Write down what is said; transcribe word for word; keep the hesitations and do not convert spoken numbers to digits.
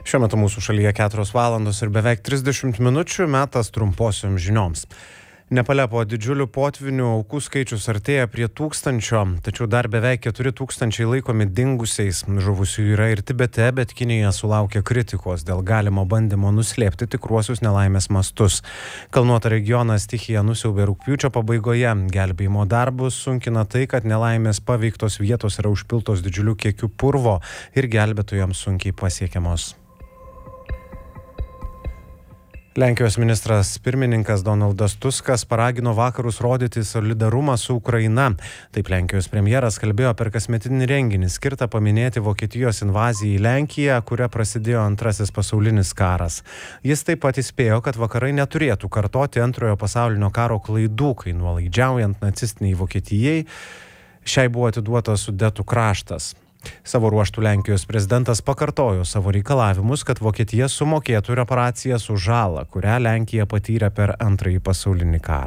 Šiuo metu mūsų šalyje keturios valandos ir beveik trisdešimt minučių, metas trumposioms žinioms. Nepale po didžiulių potvinių aukų skaičius artėja prie tūkstančio, tačiau dar beveik keturi tūkstančiai laikomi dingusiais. Žuvusių yra ir Tibete, bet Kinija sulaukia kritikos dėl galimo bandymo nuslėpti tikruosius nelaimės mastus. Kalnuotą regioną stichija nusiaubė rugpjūčio pabaigoje. Gelbėjimo darbus sunkina tai, kad nelaimės paveiktos vietos yra užpiltos didžiuliu kiekiu purvo ir gelbėtojams sunkiai pasiekiamos. Lenkijos ministras pirmininkas Donaldas Tuskas paragino vakarus rodyti solidarumą su Ukraina. Taip Lenkijos premjeras kalbėjo per kasmetinį renginį skirtą paminėti Vokietijos invaziją į Lenkiją, kuria prasidėjo antrasis pasaulinis karas. Jis taip pat įspėjo, kad vakarai neturėtų kartoti antrojo pasaulinio karo klaidų, kai nuolaidžiaujant nacistiniai Vokietijai šiai buvo atiduotas Sudetų kraštas. Savo ruožtų Lenkijos prezidentas pakartojo savo reikalavimus, kad Vokietija sumokėtų reparacijas už žalą, kurią Lenkija patyrė per antrąjį pasaulinį karą.